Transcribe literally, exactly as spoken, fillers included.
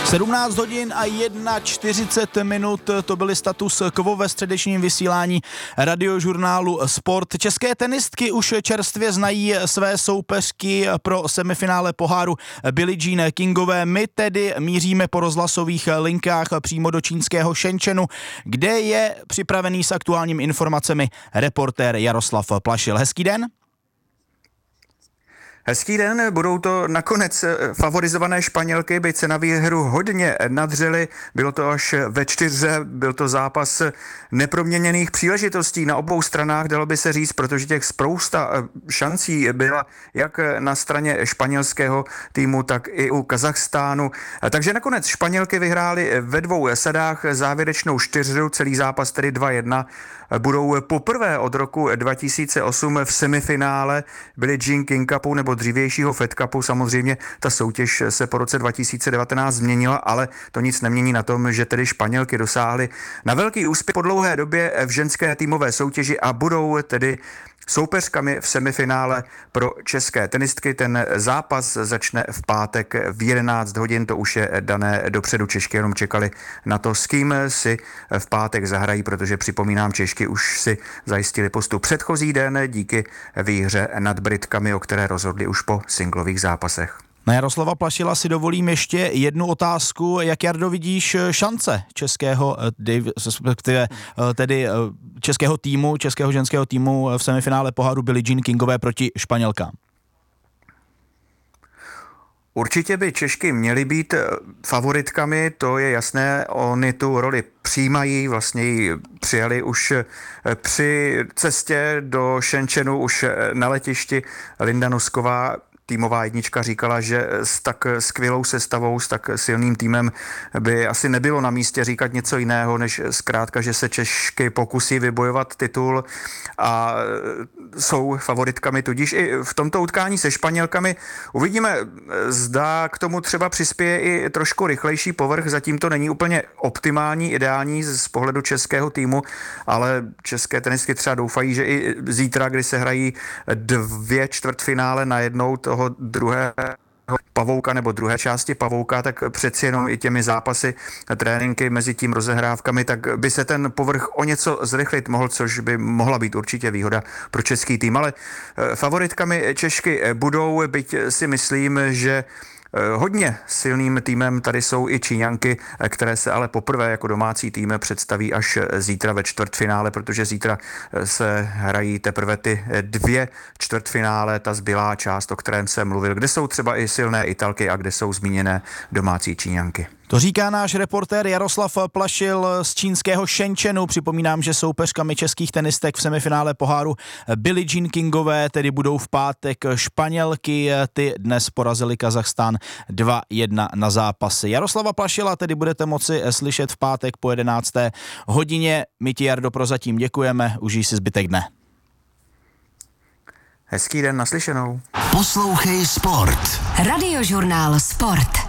sedmnáct hodin a čtyřicet jedna minut, to byly status quo ve středečním vysílání radiožurnálu Sport. České tenistky už čerstvě znají své soupeřky pro semifinále poháru Billie Jean Kingové. My tedy míříme po rozhlasových linkách přímo do čínského Shenzhenu, kde je připravený s aktuálními informacemi reportér Jaroslav Plašil. Hezký den. Hezký den, budou to nakonec favorizované Španělky, byť se na výhru hodně nadřely, bylo to až ve čtyřce, byl to zápas neproměněných příležitostí na obou stranách, dalo by se říct, protože těch spousta šancí byla jak na straně španělského týmu, tak i u Kazachstánu. Takže nakonec Španělky vyhrály ve dvou sadách závěrečnou čtyřhru, celý zápas tedy dva jedna. Budou poprvé od roku dva tisíce osm v semifinále Billie Jean King Cupu nebo dřívějšího Fed Cupu. Samozřejmě ta soutěž se po roce dva tisíce devatenáct změnila, ale to nic nemění na tom, že tedy Španělky dosáhly na velký úspěch po dlouhé době v ženské týmové soutěži a budou tedy soupeřkami v semifinále pro české tenistky. Ten zápas začne v pátek v jedenáct hodin, to už je dané dopředu. Češky jenom čekali na to, s kým si v pátek zahrají, protože připomínám, Češky už si zajistili postup předchozí den díky výhře nad Britkami, o které rozhodli už po singlových zápasech. Na Jaroslava Plašila si dovolím ještě jednu otázku. Jak, Jardo, vidíš šance českého, tedy českého týmu, českého ženského týmu v semifinále poháru Billie Jean Kingové proti Španělkám? Určitě by Češky měly být favoritkami, to je jasné, oni tu roli přijímají, vlastně ji přijali už při cestě do Shenzhenu, už na letišti. Linda Nosková, týmová jednička, říkala, že s tak skvělou sestavou, s tak silným týmem by asi nebylo na místě říkat něco jiného, než zkrátka, že se Češky pokusí vybojovat titul a jsou favoritkami, tudíž i v tomto utkání se Španělkami. Uvidíme, zda k tomu třeba přispěje i trošku rychlejší povrch, zatím to není úplně optimální, ideální z pohledu českého týmu, ale české tenistky třeba doufají, že i zítra, kdy se hrají dvě čtvrtfinále najednou toho druhého pavouka nebo druhé části pavouka, tak přeci jenom i těmi zápasy, tréninky mezi tím rozehrávkami, tak by se ten povrch o něco zrychlit mohl, což by mohla být určitě výhoda pro český tým. Ale favoritkami Češky budou, byť si myslím, že hodně silným týmem tady jsou i Číňanky, které se ale poprvé jako domácí tým představí až zítra ve čtvrtfinále, protože zítra se hrají teprve ty dvě čtvrtfinále, ta zbylá část, o kterém jsem mluvil, kde jsou třeba i silné Italky a kde jsou zmíněné domácí Číňanky. To říká náš reportér Jaroslav Plašil z čínského Shenzhenu. Připomínám, že soupeřkami českých tenistek v semifinále poháru Billie Jean Kingové tedy budou v pátek Španělky. Ty dnes porazili Kazachstán dva jedna na zápasy. Jaroslava Plašila tedy budete moci slyšet v pátek po jedenácté hodině. My ti, Jardo, prozatím děkujeme. Užij si zbytek dne. Hezký den, naslyšenou. Poslouchej Sport. Radiožurnál Sport.